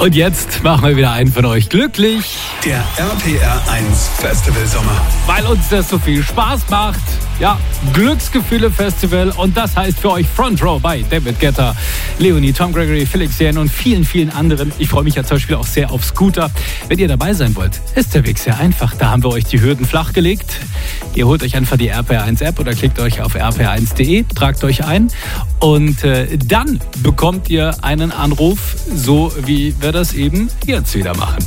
Und jetzt machen wir wieder einen von euch glücklich. Der RPR 1 Festival Sommer. Weil uns das so viel Spaß macht. Ja, Glücksgefühle Festival. Und das heißt für euch Front Row bei David Guetta, Leonie, Tom Gregory, Felix Jähn und vielen, vielen anderen. Ich freue mich ja zum Beispiel auch sehr auf Scooter. Wenn ihr dabei sein wollt, ist der Weg sehr einfach. Da haben wir euch die Hürden flachgelegt. Ihr holt euch einfach die RPR 1 App oder klickt euch auf rpr1.de, tragt euch ein und dann bekommt ihr einen Anruf, so wie wir das eben jetzt wieder machen.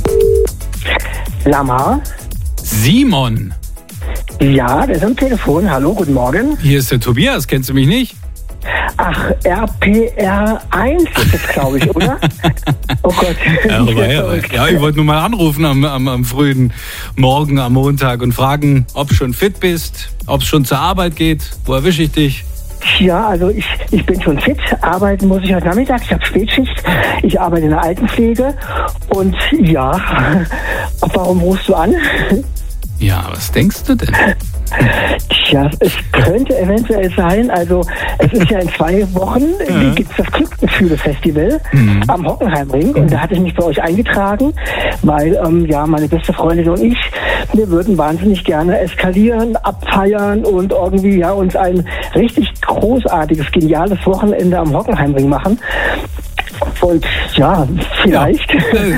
Lama? Simon. Ja, der ist am Telefon. Hallo, guten Morgen. Hier ist der Tobias, kennst du mich nicht? Ach, RPR 1 ist das, glaube ich, oder? Oh Gott. Ja, ich wollte nur mal anrufen am frühen Morgen, am Montag und fragen, ob du schon fit bist, ob es schon zur Arbeit geht. Wo erwische ich dich? Ja, also ich bin schon fit. Arbeiten muss ich heute Nachmittag. Ich habe Spätschicht. Ich arbeite in der Altenpflege. Und ja, warum rufst du an? Ja, was denkst du denn? Tja, es könnte eventuell sein, also es ist ja in 2 Wochen, gibt es das Glücksgefühle-Festival am Hockenheimring und da hatte ich mich bei euch eingetragen, weil meine beste Freundin und ich, wir würden wahnsinnig gerne eskalieren, abfeiern und irgendwie uns ein richtig großartiges, geniales Wochenende am Hockenheimring machen. Und ja, vielleicht.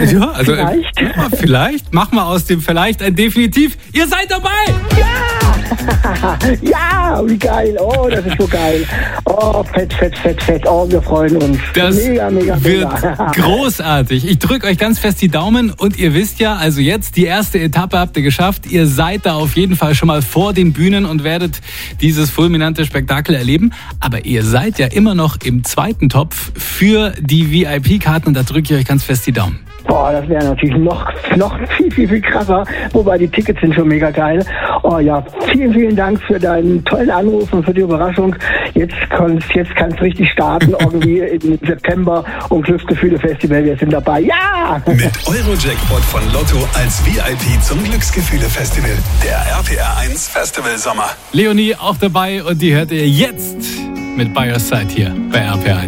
Vielleicht. Machen wir aus dem vielleicht ein Definitiv. Ihr seid dabei! Ja! Ja, wie geil. Oh, das ist so geil. Oh, fett. Oh, wir freuen uns. Das mega. wird großartig. Ich drücke euch ganz fest die Daumen und ihr wisst ja, also jetzt die erste Etappe habt ihr geschafft. Ihr seid da auf jeden Fall schon mal vor den Bühnen und werdet dieses fulminante Spektakel erleben. Aber ihr seid ja immer noch im zweiten Topf für die VIP-Karten und da drücke ich euch ganz fest die Daumen. Boah, das wäre natürlich noch viel krasser. Wobei die Tickets sind schon mega geil. Oh ja, vielen Dank für deinen tollen Anruf und für die Überraschung. Jetzt kannst du richtig starten, irgendwie im September und Glücksgefühle-Festival. Wir sind dabei. Ja! Mit Euro-Jackpot von Lotto als VIP zum Glücksgefühle-Festival. Der RPR 1 Festival Sommer. Leonie auch dabei und die hört ihr jetzt mit By Your Side hier bei RPR 1.